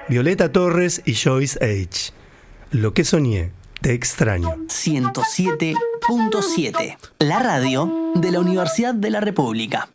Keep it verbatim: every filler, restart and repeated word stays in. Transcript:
Violeta Torres y Joyce H. Lo que soñé, te extraño. ciento siete punto siete, la radio de la Universidad de la República.